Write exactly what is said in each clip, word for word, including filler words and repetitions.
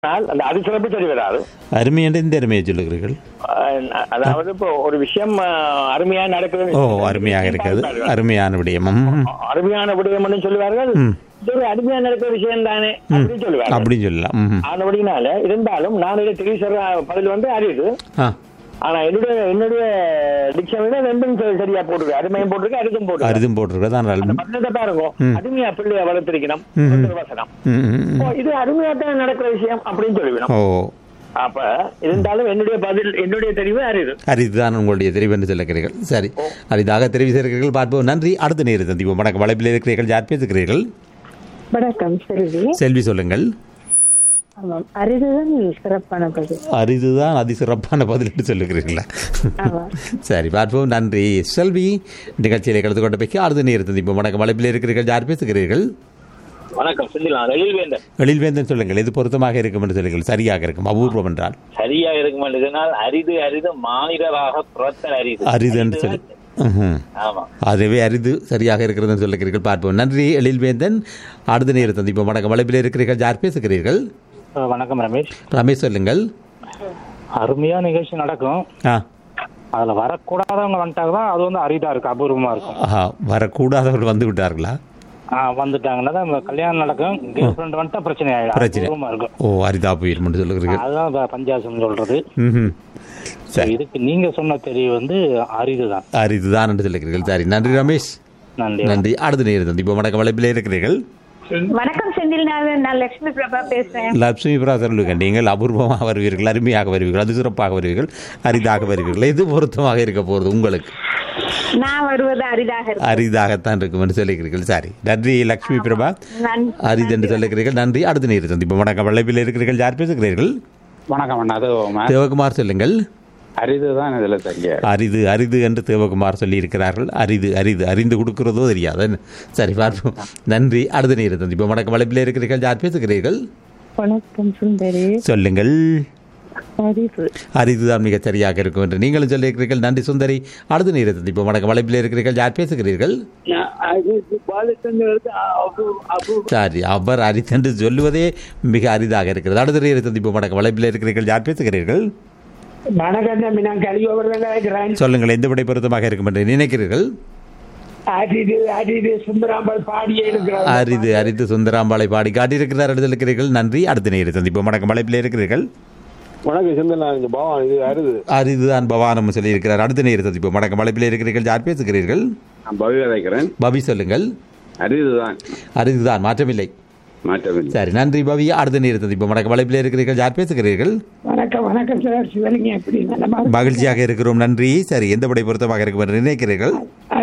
அந்த அதிசிறப்பு சரி வராது. அருமை என்று இந்த அருமையை சொல்லுகிறீர்கள். அதாவது இப்போ ஒரு விஷயம் அருமையா நடக்குது. ஓ, அருமையாக இருக்கிறது. அருமையான விடயமும் அருமையான விடயம்னு சொல்லுவார்கள். இது அருமையா நடக்கிற விஷயம் தானே அப்படின்னு சொல்லுவாங்க. அப்படின்னு சொல்லலாம். ஆனபடினால இருந்தாலும் நான் இதை தெரிவி சொல்ற பதில் வந்து அறியுது. ஆனா என்னுடைய என்னுடைய டிக்ஷனரியில ரெண்டும் சரியா போட்டிருக்கு. அருமையும் போட்டிருக்கு, அரிதும் போட்டிருக்கு. அரிதும் போட்டிருக்கு. பாருங்க, அருமையா பிள்ளைய வளர்த்திருக்கணும். இது அருமையா தான் நடக்கிற விஷயம் அப்படின்னு சொல்லிவிடும். அப்ப இருந்தாலும் என்னுடைய பதில் என்னுடைய தெரிவு அரிது. அரிதுதான் உங்களுடைய தெரிவு என்று சொல்லுகிறீர்கள். சரி, அரிதாக தெரிவு செய்கிறீர்கள். பார்ப்போம். நன்றி. அடுத்த நேரம் சந்திப்போம். வணக்கம். வளைப்பில் இருக்கிறீர்கள். யார் பேசுகிறீர்கள்? வணக்கம். செல்வி. செல்வி, சொல்லுங்கள். அரிதுதான் சிறப்பான பதில். அரிதுதான் அதி சிறப்பான பதில் என்று சொல்லுகிறீர்களா? சரி, பார்ப்போம். நன்றி செல்வி. நிகழ்ச்சியிலே கலந்து கொண்ட பைக்கு அடுத்த நேரம் சந்திப்போம். வணக்கம். வளைப்பில் இருக்கிறீர்கள். யார் பேசுகிறீர்கள்? வணக்கம். எழில்வேந்தன். எழில்வேந்தன், சொல்லுங்கள். இது பொருத்தமாக இருக்கும் என்று சொல்லுங்கள். சரியாக இருக்கும். அபூர்வம் என்றால் சரியாக இருக்கும் என்றால் அரிது அரிது மாநிலராக புறத்தல் அரிது அரிது என்று சொல்லி அதுவே அரிது சரியாக இருக்கிறது சொல்லுகிறீர்கள். பார்ப்போம். நன்றி எழில்வேந்தன். அடுத்த நேரம் சந்திப்போம். வணக்கம். வளைப்பில் இருக்கிறீர்கள். யார் பேசுகிறீர்கள்? வணக்கம். ரமேஷ். ரமேஷ், சொல்லுங்கள். அருமையா நிகழ்ச்சி நடக்கும். அதுல வரக்கூடாதவங்க வந்துட்டாங்க தான் அது வந்து அரிதா இருக்கு, அபூர்வமா இருக்கும். வரக்கூடாதவர்கள் வந்து விட்டார்களா? வந்துட்டாங்கன்னா கல்யாணம் நடக்கும். கேர்ள் ஃப்ரெண்ட் வந்துட்டா பிரச்சனை ஆயிடும். பிரச்சனை இருக்கும். ஓ, அரிதா போயிடும் சொல்லுகிறீர்கள். அதுதான் பஞ்சாசம் சொல்றது. இதுக்கு நீங்க சொன்ன தெளிவு வந்து அரிதுதான். அரிதுதான் என்று சொல்லுகிறீர்கள். சரி, நன்றி ரமேஷ். நன்றி. நன்றி. அடுத்த நேரம் சந்திப்போம். வணக்கம். வளைப்பிலே இருக்கிறீர்கள். வணக்கம் செந்தில். நான் லட்சுமி பிரபா பேசுறேன். லட்சுமி பிரபா, சொல்லுங்க. நீங்கள் அபூர்வமாக வருவீர்கள், அருமையாக வருவீர்கள், அது சிறப்பாக வருவீர்கள், அரிதாக வருவீர்கள். எது பொருத்தமாக இருக்க போகிறது உங்களுக்கு? நான் வருவது அரிதாக அரிதாகத்தான் இருக்கும் என்று சொல்லுகிறீர்கள். சரி, நன்றி லட்சுமி பிரபா. அரிது என்று சொல்லுகிறீர்கள். நன்றி. அடுத்த நேரம் சந்திப்போம். வணக்கம். வளைப்பில் இருக்கிறீர்கள். யார் பேசுகிறீர்கள்? வணக்கம். தேவகுமார், சொல்லுங்கள். அரிதுதான் இதுல சரியா. அரிது அரிது என்று தேவகுமார் சொல்லி இருக்கிறார்கள். அரிது அரிது அறிந்து கொடுக்கிறதோ தெரியாது. சரி, பார்ப்போம். நன்றி. அடுத்த நேரம் சந்திப்போம். வணக்கம். வளைப்பில் இருக்கிறீர்கள். யார் பேசுகிறீர்கள்? வணக்கம் சுந்தரி. சொல்லுங்கள். அரிது அரிதுதான் மிக சரியாக இருக்கும் என்று நீங்களும் சொல்லியிருக்கிறீர்கள். நன்றி சுந்தரி. அடுத்த நேரம் சந்திப்போம். வணக்கம். வளைப்பில் இருக்கிறீர்கள். யார் பேசுகிறீர்கள்? சரி, அவர் அரிது என்று சொல்லுவதே மிக அரிதாக இருக்கிறது. அடுத்த நேரம் சந்திப்போம். வணக்கம். வளைப்பில் இருக்கிறீர்கள். யார் பேசுகிறீர்கள்? சொல்லுங்கள். எந்த விடை பொருத்தமாக இருக்கும் என்று நினைக்கிறீர்கள்? அரிது அரிது சுந்தராம்பாள் பாடியே இருக்கிறார். அரிது அரிது சுந்தராம்பாளை பாடி காட்டியிருக்கிறார் என்று இருக்கிறீர்கள். நன்றி. அடுத்த நேரம் சந்திப்போம். வணக்கம். வளைப்பில் இருக்கிறீர்கள். அரிதுதான் பவானம் சொல்லி இருக்கிறார். அடுத்த நேரம் சந்திப்போம். வணக்கம். வளைப்பில் இருக்கிறீர்கள். யார் பேசுகிறீர்கள்? பவி, சொல்லுங்கள். அரிதுதான். அரிதுதான், மாற்றமில்லை. சரி, நன்றி பவி. அடுத்த நேரம் சந்திப்போம். வணக்கம். வளைப்பில் இருக்கிறீர்கள். யார் பேசுகிறீர்கள்? வணக்கம். வணக்கம் சார். சிவலிங்க, எப்படி? மகிழ்ச்சியாக இருக்கிறோம். நன்றி. சரி, எந்த விடை பொருத்தமாக இருக்கும் என்று நினைக்கிறீர்கள்?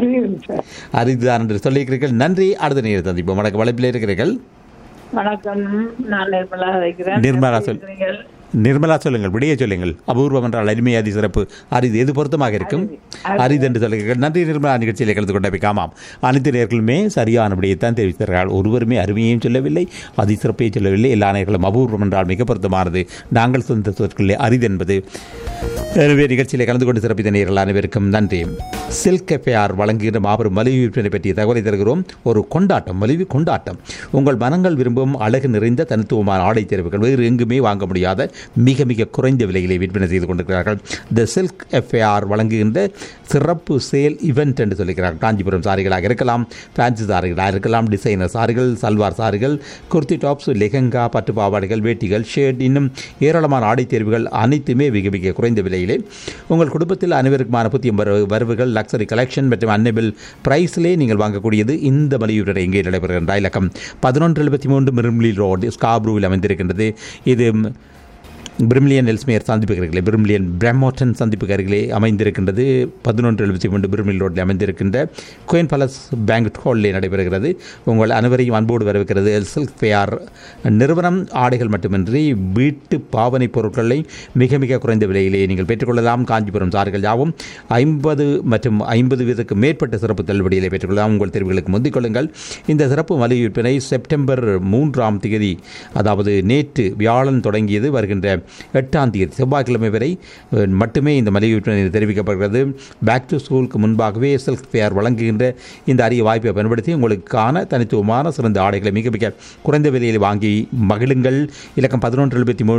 அரிதுதான் என்று சொல்லியிருக்கிறீர்கள். நன்றி. அடுத்த நேரம் சந்திப்போம். வணக்கம். வளைப்பில் இருக்கிறீர்கள். வணக்கம். நான் நிர்மலா வைக்கிறேன். நிர்மலா, சொல் நிர்மலா சொல்லுங்கள். விடையே சொல்லுங்கள். அபூர்வம் என்றால் அருமை, அதி சிறப்பு, அரிது எது பொருத்தமாக இருக்கும்? அரிது என்று சொல்லுங்கள். நன்றி நிர்மலா. நிகழ்ச்சியில் கலந்து கொண்ட வைக்காமாம் அனைத்து நேர்களுமே சரியான விடையைத்தான் தெரிவித்தார்கள். ஒருவருமே அருமையையும் சொல்லவில்லை, அதி சிறப்பையும் சொல்லவில்லை. எல்லா நேர்களும் அபூர்வம் என்றால் மிக பொருத்தமானது. நாங்கள் சொந்த சொற்களிலே அரிது என்பது. எனவே நிகழ்ச்சியில் கலந்து கொண்டு சிறப்பித்த நேர்கள் அனைவருக்கும் நன்றி. சில்க் எஃப்ஐஆர் வழங்குகின்ற மாபெரும் மலிவு விற்பனை பற்றிய தகவலை தருகிறோம். ஒரு கொண்டாட்டம், மலிவு கொண்டாட்டம். உங்கள் மனங்கள் விரும்பும் அழகு நிறைந்த தனித்துவமான ஆடை தேர்வுகள் வேறு எங்குமே வாங்க முடியாத மிக மிக குறைந்த விலையிலே விற்பனை செய்து கொண்டிருக்கிறார்கள். த சில்க் எஃப்ஐஆர் வழங்குகின்ற சிறப்பு சேல் இவெண்ட் என்று சொல்லிக்கிறார்கள். காஞ்சிபுரம் சாரிகளாக இருக்கலாம், ஃபேன்சி சாரிகளாக இருக்கலாம், டிசைனர் சாரிகள், சல்வார் சாரிகள், குர்த்தி டாப்ஸ், லெஹங்கா, பட்டு பாவாடைகள், வேட்டிகள், ஷேர்ட், இன்னும் ஏராளமான ஆடை தேர்வுகள் அனைத்துமே மிக மிக குறைந்த விலையிலே உங்கள் குடும்பத்தில் அனைவருக்குமான புதிய வரவுகள், லக்ஸரி கலெக்ஷன் மற்றும் அன்னபிள் பிரைஸ்லே நீங்கள் வாங்கக்கூடியது இந்த மலிவு விற்பனை இங்கே நடைபெறுகின்ற இலக்கம் பதினொன்று எழுபத்தி மூன்று மிர்மிலி ரோடு, ஸ்காப்ரூவில் அமைந்திருக்கின்றது. இது பிரிமிலியன் எல்ஸ்மேயர் சந்திப்பு அருகிலே, பிரிமிலியன் பிரம்மோட்டன் சந்திப்புக்கு அருகிலே அமைந்திருக்கின்றது. பதினொன்று எழுபத்தி மூன்று பிரிமில் ரோட்டில் அமைந்திருக்கின்ற குயின் பேலஸ் பேங்க்வெட் ஹாலிலே நடைபெறுகிறது. உங்கள் அனைவரையும் அன்போடு வரவேற்கிறது சில்க் ஃபேர் நிறுவனம். ஆடைகள் மட்டுமின்றி வீட்டு பாவனை பொருட்களை மிக மிக குறைந்த விலையிலே நீங்கள் பெற்றுக்கொள்ளலாம். காஞ்சிபுரம் சார்கள் யாவும் ஐம்பது மற்றும் ஐம்பது வீதத்துக்கு மேற்பட்ட சிறப்பு தள்ளுபடியிலே பெற்றுக்கொள்ளலாம். உங்கள் தேர்வுகளுக்கு முந்திக் கொள்ளுங்கள். இந்த சிறப்பு மலிவு விற்பனை செப்டம்பர் மூன்றாம் தேதி, அதாவது நேற்று வியாழன் தொடங்கியது. வருகின்ற எட்டாம் தேதி செவ்வாய்க்கிழமை வரை மட்டுமே இந்த மலிவு விற்பனை தெரிவிக்கப்படுகிறது. பேக் டு ஸ்கூலுக்கு முன்பாகவே செல்ஃப் ஃபேர் வழங்குகின்ற இந்த அரிய வாய்ப்பை பயன்படுத்தி உங்களுக்கான தனித்துவமான சிறந்த ஆடைகளை மிக மிக குறைந்த விலையில் வாங்கி மகிழுங்கள். இலக்கம் பதினொன்று எழுபத்தி மூணு